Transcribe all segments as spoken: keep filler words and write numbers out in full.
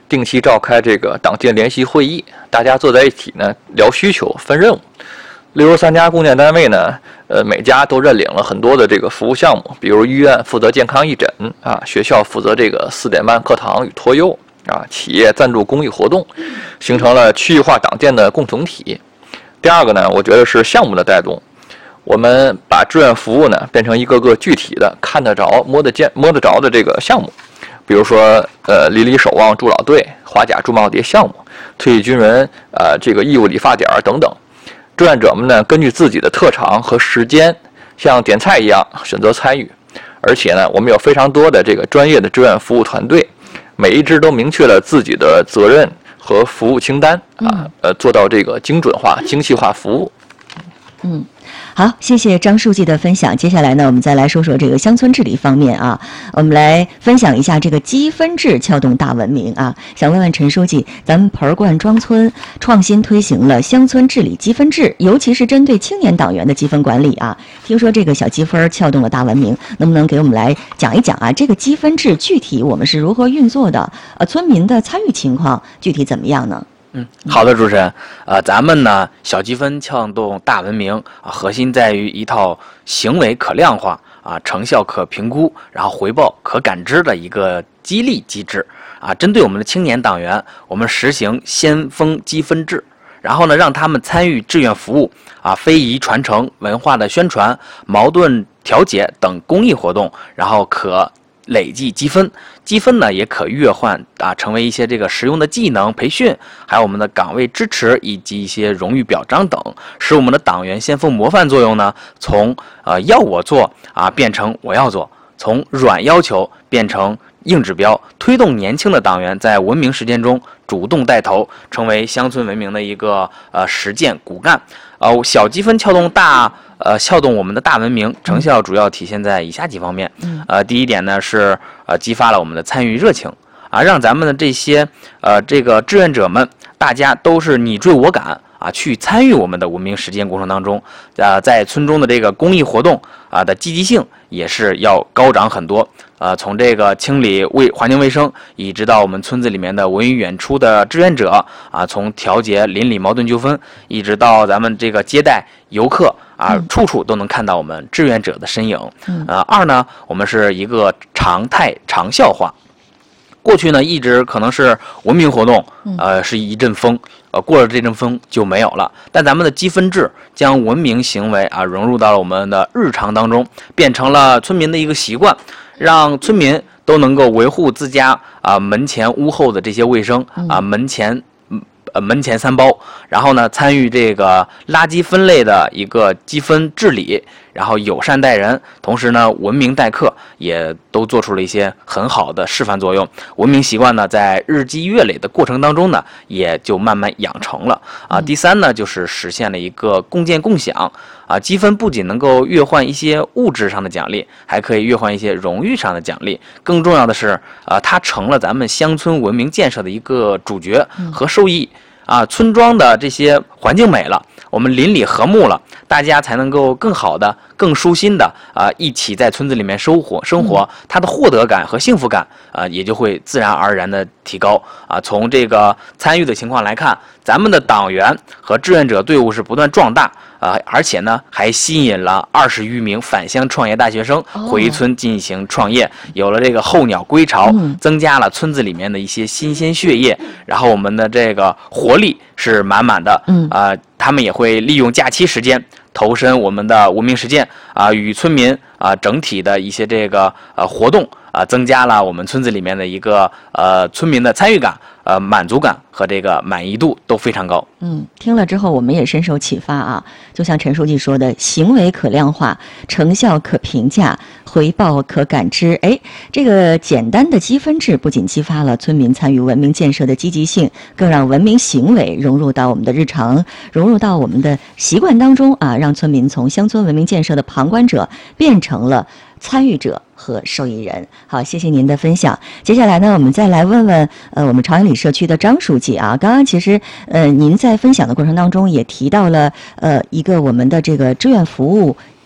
定期召开这个党建联席会议，大家坐在一起呢聊需求、分任务。六十三家共建单位呢，呃，每家都认领了很多的这个服务项目，比如医院负责健康义诊啊，学校负责这个四点半课堂与托幼啊，企业赞助公益活动，形成了区域化党建的共同体。第二个呢，我觉得是项目的带动，我们把志愿服务呢变成一个个具体的、看得着、摸得见、摸得着的这个项目，比如说呃，邻里守望助老队、花甲助耄耋项目、退役军人呃这个义务理发点等等。志愿者们呢，根据自己的特长和时间，像点菜一样选择参与。而且呢，我们有非常多的这个专业的志愿服务团队，每一支都明确了自己的责任和服务清单啊，呃，做到这个精准化、精细化服务。 嗯。好，谢谢张书记的分享。接下来呢，我们再来说说这个乡村治理方面啊，我们来分享一下这个积分制撬动大文明啊。想问问陈书记，咱们盆灌庄村创新推行了乡村治理积分制，尤其是针对青年党员的积分管理啊。听说这个小积分撬动了大文明，能不能给我们来讲一讲啊？这个积分制具体我们是如何运作的？呃，村民的参与情况具体怎么样呢？ 嗯，好的，主持人，呃，咱们呢小积分撬动大文明啊，核心在于一套行为可量化啊，成效可评估，然后回报可感知的一个激励机制啊。针对我们的青年党员，我们实行先锋积分制，然后呢让他们参与志愿服务啊、非遗传承、文化的宣传、矛盾调解等公益活动，然后可累计积分，积分呢也可兑换啊，成为一些这个实用的技能培训，还有我们的岗位支持以及一些荣誉表彰等，使我们的党员先锋模范作用呢，从呃要我做啊变成我要做，从软要求变成硬指标，推动年轻的党员在文明实践中主动带头，成为乡村文明的一个呃实践骨干。呃，小积分撬动大。呃，撬动我们的大文明，成效主要体现在以下几方面。呃，第一点呢是呃激发了我们的参与热情啊，让咱们的这些呃这个志愿者们，大家都是你追我赶啊，去参与我们的文明实践过程当中，啊，在村中的这个公益活动啊的积极性也是要高涨很多。呃，从这个清理卫环境卫生，一直到我们村子里面的文娱演出的志愿者啊，从调节邻里矛盾纠纷，一直到咱们这个接待游客啊，处处都能看到我们志愿者的身影。呃，二呢，我们是一个常态长效化。过去呢，一直可能是文明活动，呃，是一阵风，呃，过了这阵风就没有了。但咱们的积分制将文明行为啊融入到了我们的日常当中，变成了村民的一个习惯，让村民都能够维护自家啊门前屋后的这些卫生啊门前。呃，门前三包，然后呢，参与这个垃圾分类的一个积分治理，然后友善待人，同时呢，文明待客，也都做出了一些很好的示范作用。文明习惯呢，在日积月累的过程当中呢，也就慢慢养成了啊。第三呢，就是实现了一个共建共享啊，积分不仅能够兑换一些物质上的奖励，还可以兑换一些荣誉上的奖励。更重要的是，啊，它成了咱们乡村文明建设的一个主角和受益。啊，村庄的这些环境美了，我们邻里和睦了，大家才能够更好的、更舒心的啊、呃，一起在村子里面生活生活，它的获得感和幸福感啊、呃，也就会自然而然的提高啊。从这个参与的情况来看，咱们的党员和志愿者队伍是不断壮大啊、呃，而且呢，还吸引了二十余名返乡创业大学生回村进行创业，有了这个候鸟归巢，增加了村子里面的一些新鲜血液，然后我们的这个活力是满满的，嗯啊、呃，他们也会利用假期时间投身我们的文明实践啊、呃，与村民啊、呃、整体的一些这个呃活动啊、呃，增加了我们村子里面的一个呃村民的参与感、呃满足感和这个满意度都非常高。 嗯，听了之后我们也深受启发啊，就像陈书记说的，行为可量化，成效可评价，回报可感知。哎，这个简单的积分制不仅激发了村民参与文明建设的积极性，更让文明行为融入到我们的日常，融入到我们的习惯当中啊，让村民从乡村文明建设的旁观者变成了参与者和受益人。好，谢谢您的分享。接下来呢，我们再来问问呃我们朝阳里社区的张书记啊，刚刚其实呃您在分享的过程当中也提到了呃一个我们的这个志愿服务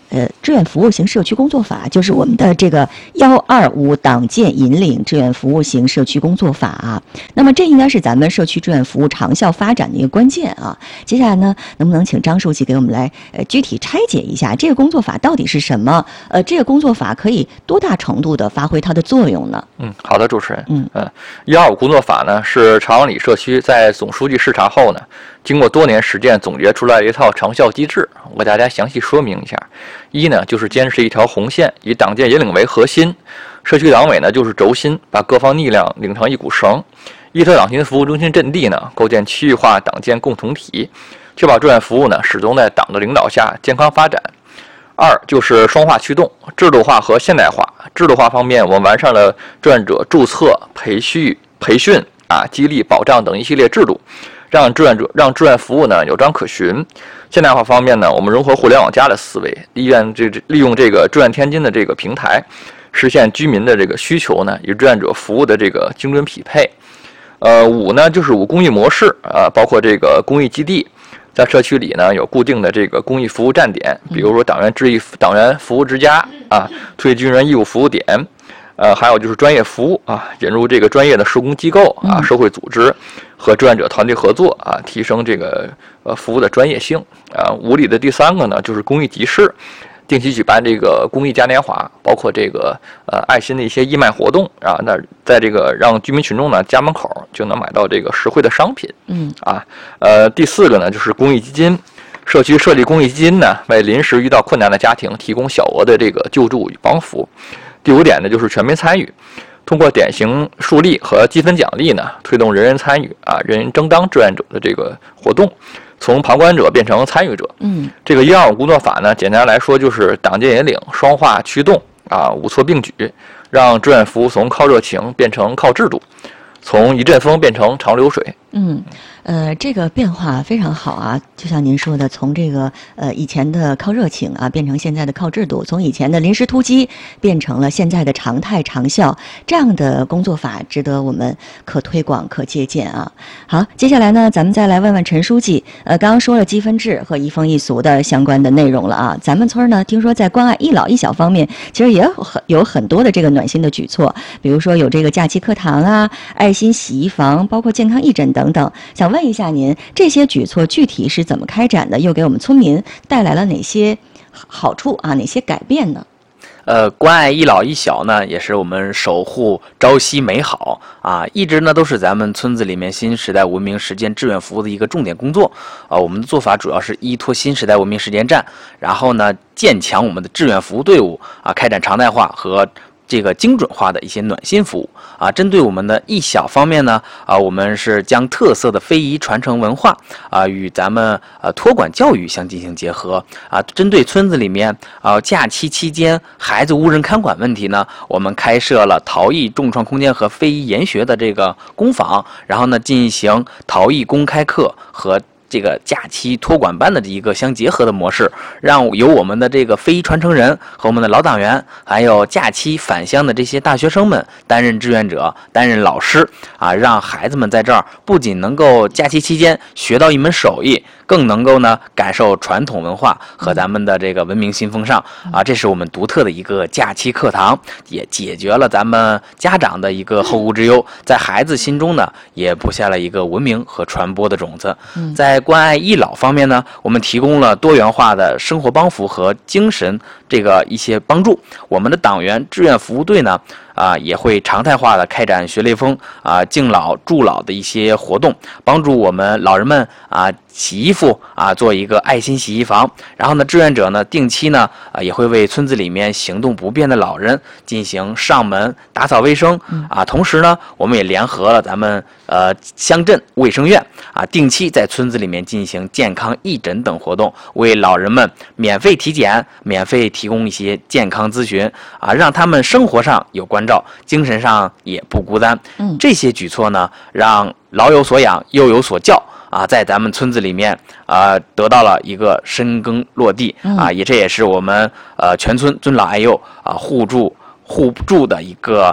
呃志愿服务型社区工作法，就是我们的这个幺二五党建引领志愿服务型社区工作法啊。那么这应该是咱们社区志愿服务长效发展的一个关键啊。接下来呢，能不能请张书记给我们来呃具体拆解一下这个工作法到底是什么？呃，这个工作法可以多大程度的发挥它的作用呢？ 嗯，好的，主持人。 嗯嗯，幺二五工作法呢是朝阳里社区在总书记视察后呢，经过多年实践总结出来的一套长效机制，我给大家详细说明一下。一呢，就是坚持一条红线，以党建引领为核心，社区党委呢就是轴心，把各方力量拧成一股绳，依托党情服务中心阵地呢，构建区域化党建共同体，确保志愿服务呢始终在党的领导下健康发展。二就是双化驱动，制度化和现代化。制度化方面，我们完善了志愿者注册、培训、培训啊、激励、保障等一系列制度，让志愿者让志愿服务呢有章可循。现代化方面呢，我们融合互联网加的思维，利用这利用这个志愿天津的这个平台，实现居民的这个需求呢与志愿者服务的这个精准匹配。呃，五呢就是五公益模式啊、呃，包括这个公益基地。在社区里呢，有固定的这个公益服务站点，比如说党员志义党员服务之家啊，退役军人义务服务点，呃，还有就是专业服务啊，引入这个专业的社工机构啊、社会组织和志愿者团队合作啊，提升这个呃服务的专业性啊。五里的第三个呢，就是公益集市。定期举办这个公益嘉年华，包括这个呃爱心的一些义卖活动啊，那在这个让居民群众呢家门口就能买到这个实惠的商品， 嗯啊，呃第四个呢就是公益基金，社区设立公益基金呢，为临时遇到困难的家庭提供小额的这个救助与帮扶。第五点呢就是全民参与，通过典型树立和积分奖励呢，推动人人参与啊，人人争当志愿者的这个活动。从旁观者变成参与者， 嗯， 这个一二五工作法呢，简单来说就是党建引领、双化驱动啊，五错并举，让志愿服务从靠热情变成靠制度，从一阵风变成长流水。 嗯，呃，这个变化非常好啊，就像您说的，从这个呃以前的靠热情啊，变成现在的靠制度，从以前的临时突击变成了现在的常态长效，这样的工作法值得我们可推广、可借鉴啊。好，接下来呢，咱们再来问问陈书记，呃，刚刚说了积分制和一风一俗的相关的内容了啊，咱们村呢，听说在关爱一老一小方面，其实也有很有很多的这个暖心的举措，比如说有这个假期课堂啊、爱心洗衣房，包括健康义诊等等。想问一下您，这些举措具体是怎么开展的？又给我们村民带来了哪些好处啊？哪些改变呢？ 呃，关爱一老一小呢，也是我们守护朝夕美好啊，一直呢都是咱们村子里面新时代文明实践志愿服务的一个重点工作啊。我们的做法主要是依托新时代文明实践站，然后呢建强我们的志愿服务队伍啊，开展常态化和这个精准化的一些暖心服务啊。针对我们的一小方面呢，啊，我们是将特色的非遗传承文化啊与咱们呃托管教育相进行结合啊。针对村子里面啊假期期间孩子无人看管问题呢，我们开设了陶艺重创空间和非遗研学的这个工坊，然后呢进行陶艺公开课和这个假期托管班的一个相结合的模式，让由我们的这个非遗传承人和我们的老党员，还有假期返乡的这些大学生们担任志愿者、担任老师啊，让孩子们在这儿不仅能够假期期间学到一门手艺，更能够呢感受传统文化和咱们的这个文明新风尚啊。这是我们独特的一个假期课堂，也解决了咱们家长的一个后顾之忧，在孩子心中呢也布下了一个文明和传播的种子。在关爱一老方面呢，我们提供了多元化的生活帮扶和精神这个一些帮助。我们的党员志愿服务队呢啊，也会常态化的开展学雷锋啊、敬老助老的一些活动，帮助我们老人们啊洗衣服啊，做一个爱心洗衣房。然后呢，志愿者呢定期呢啊也会为村子里面行动不便的老人进行上门打扫卫生啊。同时呢，我们也联合了咱们呃乡镇卫生院啊，定期在村子里面进行健康义诊等活动，为老人们免费体检、免费提供一些健康咨询啊，让他们生活上有关照，精神上也不孤单。 嗯， 这些举措呢，让老有所养，幼有所教啊，在咱们村子里面啊，得到了一个深耕落地啊，也这也是我们呃全村尊老爱幼啊互助互助的一个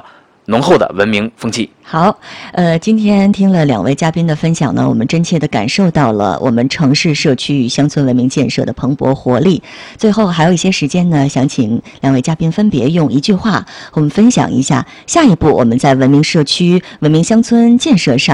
浓厚的文明风气。 好，呃，今天听了两位嘉宾的分享呢，我们真切地感受到了我们城市社区与乡村文明建设的蓬勃活力。最后还有一些时间呢，想请两位嘉宾分别用一句话，我们分享一下下一步我们在文明社区、文明乡村建设上